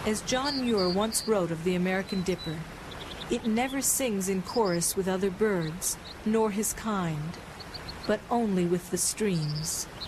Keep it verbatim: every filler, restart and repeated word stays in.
As John Muir once wrote of the American dipper, it never sings in chorus with other birds, nor his kind, but only with the streams.